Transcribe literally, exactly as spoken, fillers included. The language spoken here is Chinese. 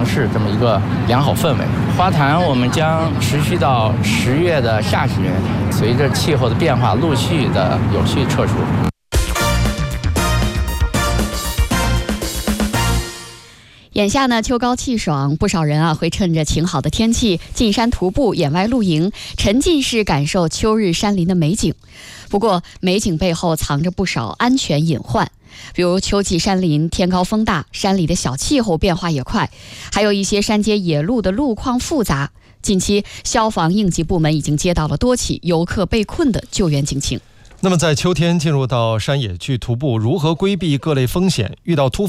适这么一个良好氛围。花坛我们将持续到十月的下旬，随着气候的变化，陆续的有序撤除。 眼下呢，秋高气爽，不少人啊会趁着晴好的天气进山徒步、野外露营，沉浸式感受秋日山林的美景。不过，美景背后藏着不少安全隐患，比如秋季山林天高风大，山里的小气候变化也快，还有一些山间野路的路况复杂。近期，消防应急部门已经接到了多起游客被困的救援警情。 那么，在秋天进入到山野去徒步，如何规避各类风险？遇到突